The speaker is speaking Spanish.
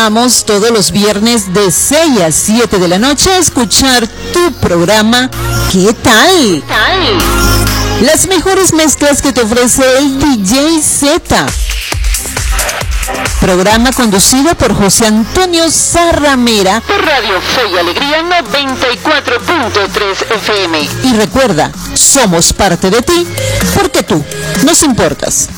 invitamos todos los viernes de 6 a 7 de la noche a escuchar tu programa ¿Qué tal? Las mejores mezclas que te ofrece el DJ Z. Programa conducido por José Antonio Zarramera por Radio Fe y Alegría 94.3 FM. Y recuerda, somos parte de ti porque tú nos importas.